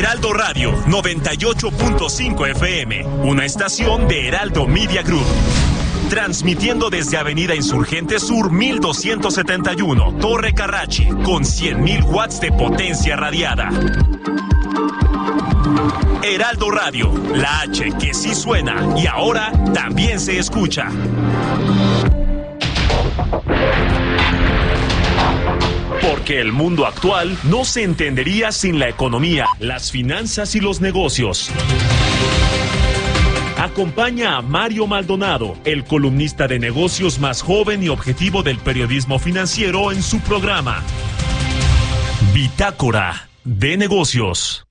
Heraldo Radio 98.5 FM, una estación de Heraldo Media Group. Transmitiendo desde Avenida Insurgente Sur 1271, Torre Carrachi, con 100.000 watts de potencia radiada. Heraldo Radio, la H que sí suena y ahora también se escucha. Porque el mundo actual no se entendería sin la economía, las finanzas y los negocios. Acompaña a Mario Maldonado, el columnista de negocios más joven y objetivo del periodismo financiero, en su programa Bitácora de Negocios.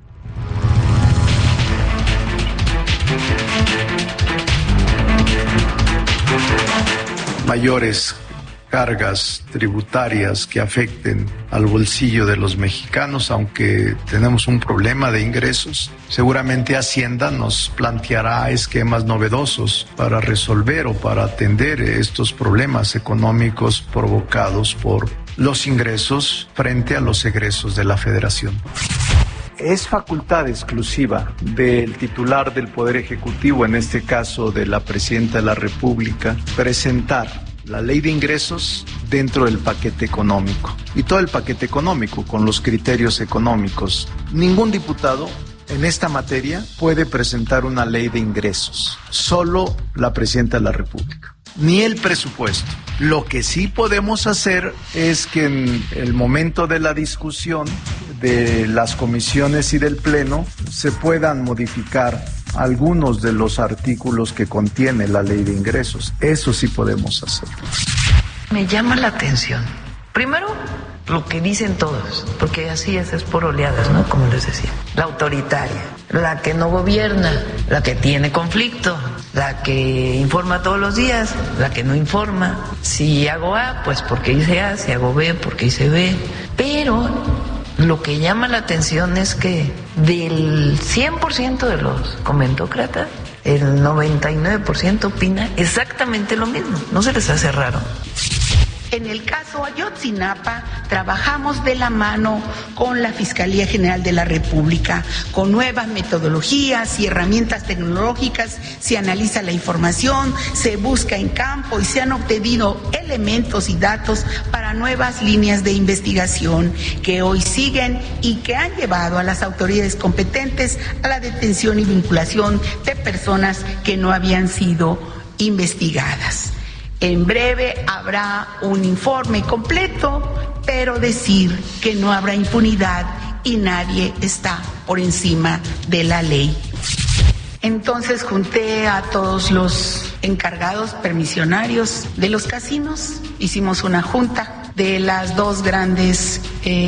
Mayores cargas tributarias que afecten al bolsillo de los mexicanos, aunque tenemos un problema de ingresos. Seguramente Hacienda nos planteará esquemas novedosos para resolver o para atender estos problemas económicos provocados por los ingresos frente a los egresos de la Federación. Es facultad exclusiva del titular del Poder Ejecutivo, en este caso de la Presidenta de la República, presentar la ley de ingresos dentro del paquete económico y todo el paquete económico con los criterios económicos. Ningún diputado en esta materia puede presentar una ley de ingresos, solo la Presidenta de la República, ni el presupuesto. Lo que sí podemos hacer es que en el momento de la discusión de las comisiones y del Pleno se puedan modificar algunos de los artículos que contiene la ley de ingresos. Eso sí podemos hacer. Me llama la atención, primero, lo que dicen todos, porque así es por oleadas, ¿no? Como les decía, la autoritaria, la que no gobierna, la que tiene conflicto, la que informa todos los días, la que no informa. Si hago A, pues porque hice A, si hago B, porque hice B. Pero lo que llama la atención es que del 100% de los comentócratas, el 99% opina exactamente lo mismo. No se les hace raro. En el caso Ayotzinapa, trabajamos de la mano con la Fiscalía General de la República, con nuevas metodologías y herramientas tecnológicas. Se analiza la información, se busca en campo y se han obtenido elementos y datos para nuevas líneas de investigación que hoy siguen y que han llevado a las autoridades competentes a la detención y vinculación de personas que no habían sido investigadas. En breve habrá un informe completo, pero decir que no habrá impunidad y nadie está por encima de la ley. Entonces junté a todos los encargados permisionarios de los casinos, hicimos una junta de las dos grandes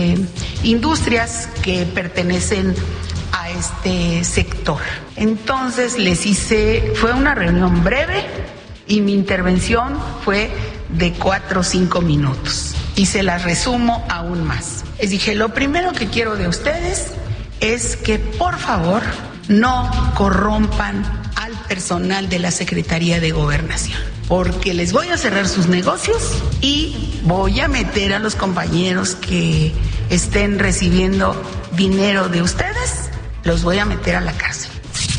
industrias que pertenecen a este sector. Entonces fue una reunión breve, y mi intervención fue de 4 o 5 minutos. Y se las resumo aún más. Les dije, lo primero que quiero de ustedes es que, por favor, no corrompan al personal de la Secretaría de Gobernación. Porque les voy a cerrar sus negocios y voy a meter a los compañeros que estén recibiendo dinero de ustedes, los voy a meter a la cárcel.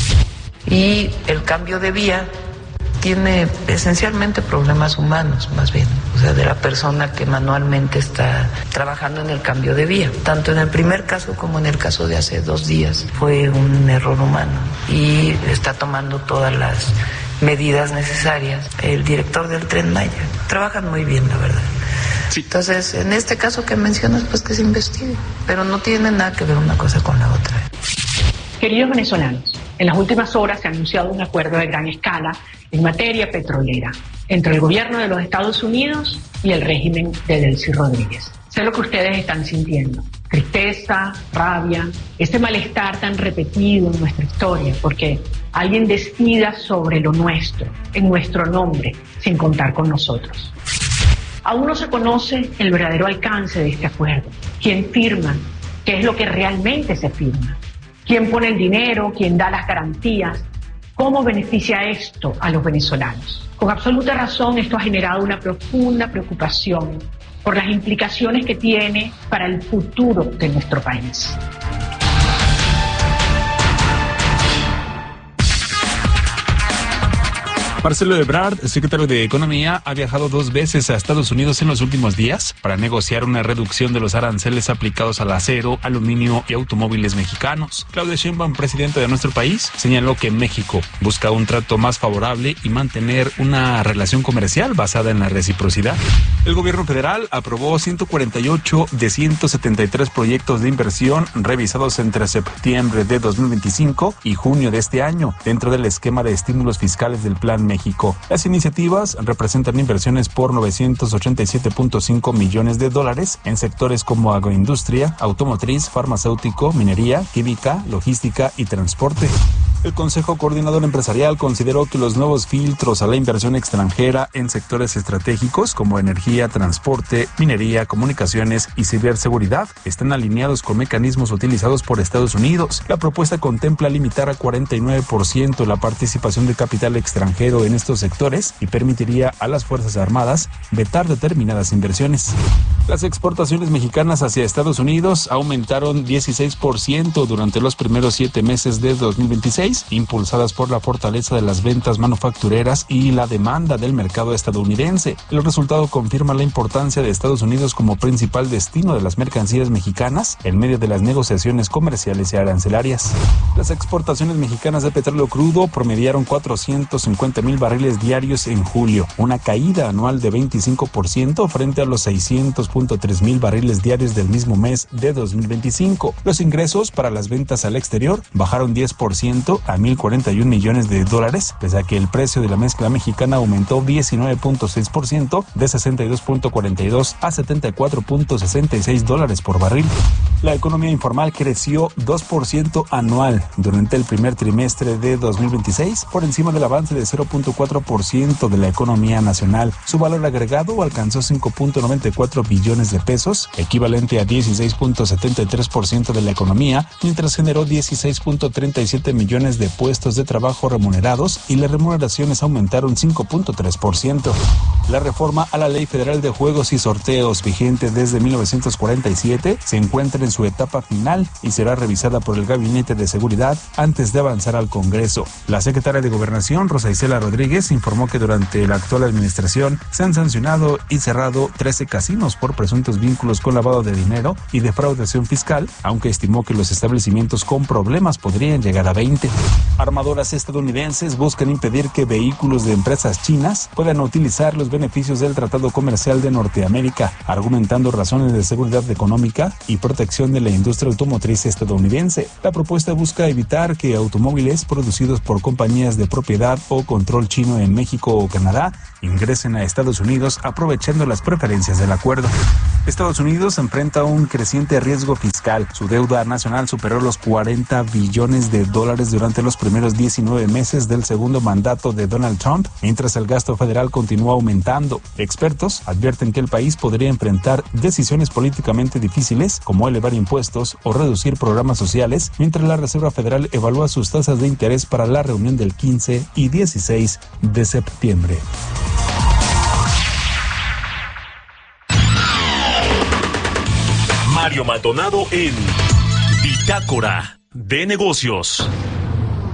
Y el cambio de vía tiene esencialmente problemas humanos, más bien, o sea, de la persona que manualmente está trabajando en el cambio de vía. Tanto en el primer caso como en el caso de hace 2 días fue un error humano y está tomando todas las medidas necesarias. El director del Tren Maya trabajan muy bien, la verdad. Sí. Entonces, en este caso que mencionas, pues que se investigue, pero no tiene nada que ver una cosa con la otra. Queridos venezolanos, en las últimas horas se ha anunciado un acuerdo de gran escala en materia petrolera entre el gobierno de los Estados Unidos y el régimen de Delcy Rodríguez. Sé lo que ustedes están sintiendo: tristeza, rabia, ese malestar tan repetido en nuestra historia, porque alguien decida sobre lo nuestro, en nuestro nombre, sin contar con nosotros. Aún no se conoce el verdadero alcance de este acuerdo, quién firma, qué es lo que realmente se firma, quién pone el dinero, quién da las garantías, cómo beneficia esto a los venezolanos. Con absoluta razón, esto ha generado una profunda preocupación por las implicaciones que tiene para el futuro de nuestro país. Marcelo Ebrard, secretario de Economía, ha viajado 2 veces a Estados Unidos en los últimos días para negociar una reducción de los aranceles aplicados al acero, aluminio y automóviles mexicanos. Claudia Sheinbaum, presidenta de nuestro país, señaló que México busca un trato más favorable y mantener una relación comercial basada en la reciprocidad. El gobierno federal aprobó 148 de 173 proyectos de inversión revisados entre septiembre de 2025 y junio de este año, dentro del esquema de estímulos fiscales del Plan México. Las iniciativas representan inversiones por $987.5 millones en sectores como agroindustria, automotriz, farmacéutico, minería, química, logística y transporte. El Consejo Coordinador Empresarial consideró que los nuevos filtros a la inversión extranjera en sectores estratégicos como energía, transporte, minería, comunicaciones y ciberseguridad están alineados con mecanismos utilizados por Estados Unidos. La propuesta contempla limitar a 49% la participación de capital extranjero en estos sectores y permitiría a las Fuerzas Armadas vetar determinadas inversiones. Las exportaciones mexicanas hacia Estados Unidos aumentaron 16% durante los primeros 7 meses de 2026, impulsadas por la fortaleza de las ventas manufactureras y la demanda del mercado estadounidense. El resultado confirma la importancia de Estados Unidos como principal destino de las mercancías mexicanas en medio de las negociaciones comerciales y arancelarias. Las exportaciones mexicanas de petróleo crudo promediaron 450,000 barriles diarios en julio, una caída anual de 25% frente a los 600.3 mil barriles diarios del mismo mes de 2025. Los ingresos para las ventas al exterior bajaron 10% a $1,041 millones, pese a que el precio de la mezcla mexicana aumentó 19.6% de $62.42 a $74.66 por barril. La economía informal creció 2% anual durante el primer trimestre de 2026, por encima del avance de 0.4% de la economía nacional. Su valor agregado alcanzó 5.94 billones de pesos, equivalente a 16.73% de la economía, mientras generó 16.37 millones de puestos de trabajo remunerados y las remuneraciones aumentaron 5.3%. La reforma a la Ley Federal de Juegos y Sorteos, vigente desde 1947, se encuentra en su etapa final y será revisada por el Gabinete de Seguridad antes de avanzar al Congreso. La secretaria de Gobernación, Rosa Isela Rodríguez, informó que durante la actual administración se han sancionado y cerrado 13 casinos por presuntos vínculos con lavado de dinero y defraudación fiscal, aunque estimó que los establecimientos con problemas podrían llegar a 20. Armadoras estadounidenses buscan impedir que vehículos de empresas chinas puedan utilizar los beneficios del Tratado Comercial de Norteamérica, argumentando razones de seguridad económica y protección de la industria automotriz estadounidense. La propuesta busca evitar que automóviles producidos por compañías de propiedad o control chino en México o Canadá ingresen a Estados Unidos aprovechando las preferencias del acuerdo. Estados Unidos enfrenta un creciente riesgo fiscal. Su deuda nacional superó los $40 billones durante los primeros 19 meses del segundo mandato de Donald Trump, mientras el gasto federal continúa aumentando. Expertos advierten que el país podría enfrentar decisiones políticamente difíciles, como elevar impuestos o reducir programas sociales, mientras la Reserva Federal evalúa sus tasas de interés para la reunión del 15 y 16 de septiembre. Mario Maldonado en Bitácora de Negocios.